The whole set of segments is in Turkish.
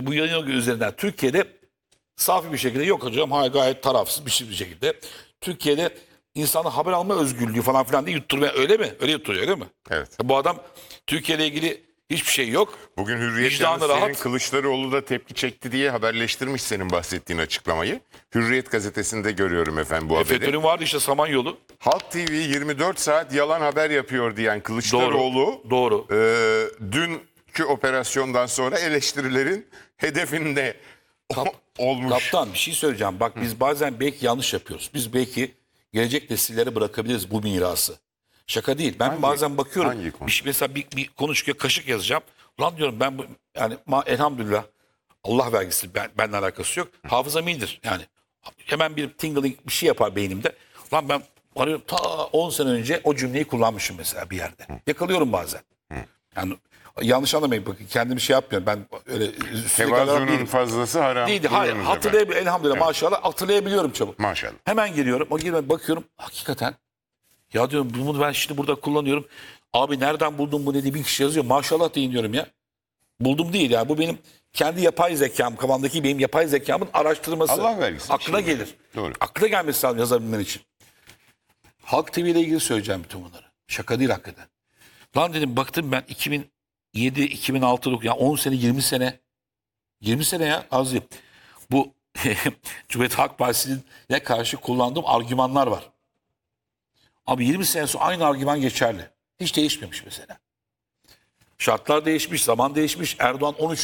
bu yayın üzerinden Türkiye'de safi bir şekilde yok hocam hayır gayet tarafsız bir şekilde Türkiye'de insanın haber alma özgürlüğü falan filan diye yutturmaya öyle mi? Öyle yutturuyor öyle mi? Evet. Bu adam Türkiye'yle ilgili hiçbir şey yok. Bugün Hürriyet Vicdanı senin rahat. Kılıçdaroğlu da tepki çekti diye haberleştirmiş senin bahsettiğin açıklamayı. Hürriyet gazetesinde görüyorum efendim bu haberi. FETÖ'nün vardı işte Samanyolu. Halk TV 24 saat yalan haber yapıyor diyen Kılıçdaroğlu Doğru. Dünkü operasyondan sonra eleştirilerin hedefinde olmuş. Kaptan bir şey söyleyeceğim. Bak biz bazen belki yanlış yapıyoruz. Biz belki gelecek nesillere bırakabiliriz bu mirası. Şaka değil. Ben bazen bakıyorum. hangi konu? Mesela bir konu çıkıyor kaşık yazacağım. Ulan diyorum ben bu yani elhamdülillah Allah vergisi benimle alakası yok. Hafızam iyidir yani. Hemen bir tingling bir şey yapar beynimde. Ulan ben arıyorum ta 10 sene önce o cümleyi kullanmışım mesela bir yerde. Yakalıyorum bazen. Yani yanlış anlamayın bakın kendimi şey yapmıyorum. Ben öyle Tevazunun fazlası haram. değildi. Hayır buyurunuz hatırlayabiliyorum. Elhamdülillah maşallah hatırlayabiliyorum çabuk. Maşallah. Hemen geliyorum. O girme bakıyorum. Hakikaten. Ya diyorum bunu ben şimdi burada kullanıyorum. Abi nereden buldun bu dedi bir kişi yazıyor. Maşallah deyin diyorum ya. Buldum değil yani. Bu benim kendi yapay zekam, kafamdaki benim yapay zekamın araştırması. Allah vergisi. Aklına gelir. Doğru. Aklına gelmesi lazım yazabilmen için. Halk TV ile ilgili söyleyeceğim bütün bunları. Şaka değil hakikaten. Lan dedim baktım ben 2007, 2006, yani 10 sene, 20 sene. 20 sene ya az değil. Bu Cumhuriyet Halk Partisi'ne karşı kullandığım argümanlar var. Abi 20 sene sonra aynı argüman geçerli. Hiç değişmemiş mesela. Şartlar değişmiş, zaman değişmiş. Erdoğan 13.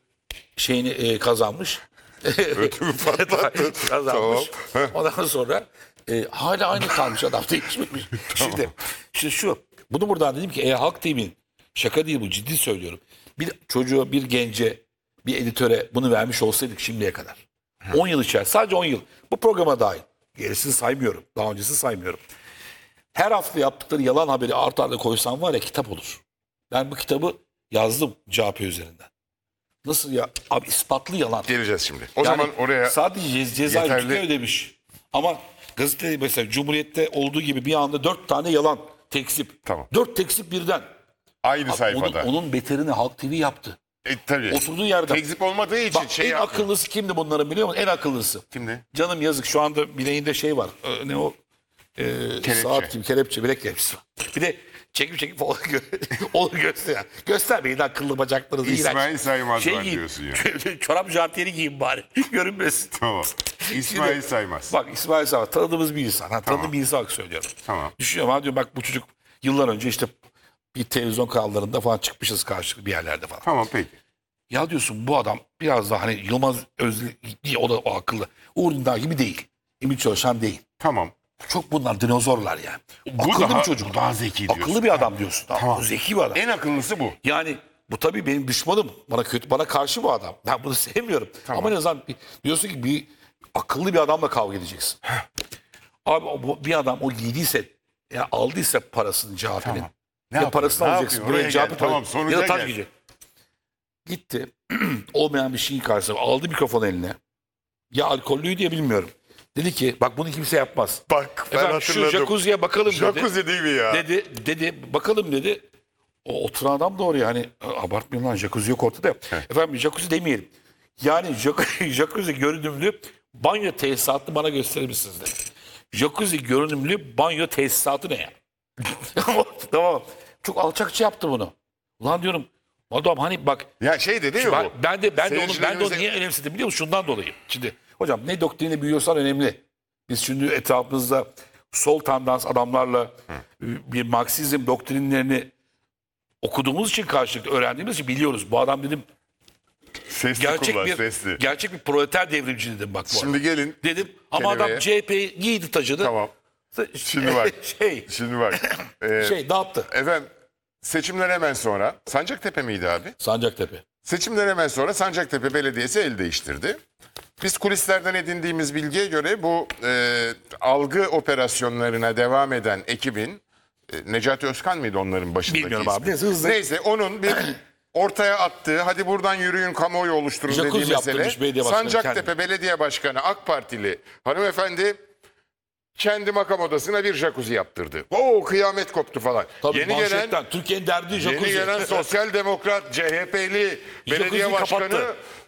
şeyini kazanmış. Ötümü patlattı. kazanmış. Tamam. Ondan sonra hala aynı kalmış adam değişmemiş. Şimdi şu. Bunu buradan dedim ki Halk TV'nin şaka değil bu ciddi söylüyorum. Bir çocuğa bir gence bir editöre bunu vermiş olsaydık şimdiye kadar. 10 yıl içerisinde sadece 10 yıl. Bu programa dahil. Gerisini saymıyorum. Daha öncesini saymıyorum. Her hafta yaptıkları yalan haberi art arda koysam var ya kitap olur. Ben bu kitabı yazdım CHP üzerinden. Nasıl ya? Abi ispatlı yalan. Geleceğiz şimdi. O Yani zaman oraya sadece ceza yeterli- yükünü ödemiş. Ama gazetede mesela Cumhuriyet'te olduğu gibi bir anda 4 tane yalan tekzip. Tamam. 4 tekzip birden. aynı sayfada. Onun beterini Halk TV yaptı. Tabii. Oturduğu yerden. Tekzip olmadığı için Bak şey en yapmıyor. akıllısı kimdi bunların biliyor musun? En akıllısı. Kimdi? Canım yazık şu anda bileğinde şey var. Ne o? Saat gibi kelepçe bilek kelepçesi var. Bir de çekip falan onu göster. Göstermeyin akıllı bacaklarınızı. İsmail iğrenç. Saymaz var giyin. diyorsun yani. Çorap jantiyeri giyin bari. Görünmesin. Tamam. İsmail Şimdi, Saymaz. Bak İsmail Saymaz tanıdığımız bir insan. Tanıdığım Tamam. bir insan olarak söylüyorum. Tamam. Düşünüyorum ha diyor bak bu çocuk yıllar önce işte bir televizyon kanallarında falan çıkmışız karşılıklı bir yerlerde falan. Tamam peki. Ya diyorsun bu adam biraz daha hani Yılmaz Özlü değil o da o akıllı. Uğur Dündar gibi değil. Ümit Çalışan değil. Tamam. Çok bunlar dinozorlar yani. Bu Akıllı daha- bir çocuk. daha zeki diyorsun. Akıllı bir adam diyorsun. Tamam. Bu zeki bir adam. En akıllısı bu. Yani bu tabii benim düşmanım. Bana karşı bu adam. Ben bunu sevmiyorum. Tamam. Ama en azından diyorsun ki bir akıllı bir adamla kavga edeceksin. Abi bir adam o giydiyse ya aldıysa parasını CHP'nin. Tamam. Ne Ya yapıyor? parasını Ne alacaksın. yapıyor? Buraya Oraya CHP gel. Tamam, sonuca ya da taş gel. giyecek. Gitti. Olmayan bir şeyin karşısına aldı mikrofonu eline. Ya alkollüyü diye bilmiyorum. Dedi ki bak bunu kimse yapmaz. Bak ben Efendim şu hatırladım. jacuzziye bakalım dedi. Jacuzzi değil mi ya? Dedi bakalım dedi. O oturan adam da oraya hani abartmayın lan jacuzzi yok ortada. Efendim jacuzzi demeyelim. Yani jacuzzi görünümlü banyo tesisatını bana gösterir misiniz dedi. Jacuzzi görünümlü banyo tesisatı ne ya? Tamam. Çok alçakça yaptı bunu. Ulan diyorum adam hani bak Ya şey de değil mi bu? ben de onu Seyircilerimize- niye önemsedim biliyor musun? Şundan dolayı. Şimdi hocam ne doktrini büyüyorsan önemli. Biz şimdi etrafımızda sol tendans adamlarla bir Marksizm doktrinlerini okuduğumuz için karşılıklı öğrendiğimiz için biliyoruz. Bu adam dedim Sesli gerçek kullan, bir sesli. gerçek bir proleter devrimci dedim bak bu Şimdi adam. gelin. Dedim ama kelimeye. adam CHP giydi tacını. Tamam. Şimdi bak. Şimdi bak. Dağıttı. Efendim seçimler hemen sonra Sancaktepe miydi abi? Sancaktepe. Seçimler hemen sonra Sancaktepe Belediyesi el değiştirdi. Biz kulislerden edindiğimiz bilgiye göre bu algı operasyonlarına devam eden ekibin Necati Özkan mıydı onların başındaki Bilmiyorum ismi? abi. Neyse, hızlı. Neyse onun bir ortaya attığı hadi buradan yürüyün kamuoyu oluşturun Jacuzzi dediği mesele. yaptırmış belediye başkanı Sancaktepe kendi. Belediye Başkanı AK Partili hanımefendi kendi makam odasına bir jacuzzi yaptırdı. Oo kıyamet koptu falan. Tabii Yeni gelen manşetten Türkiye'nin derdi jacuzzi. Yeni gelen sosyal demokrat CHP'li belediye Jacuzziyi başkanı kapattı.